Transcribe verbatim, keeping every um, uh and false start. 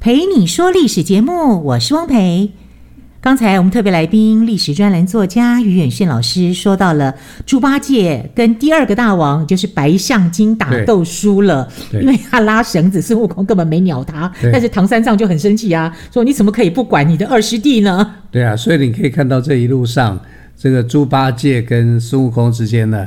陪你说历史节目，我是汪培。刚才我们特别来宾历史专栏作家于远炫老师说到了猪八戒跟第二个大王就是白象精打斗输了，因为他拉绳子，孙悟空根本没鸟他，但是唐三藏就很生气啊，说你怎么可以不管你的二师弟呢？ 对啊，所以你可以看到这一路上这个猪八戒跟孙悟空之间呢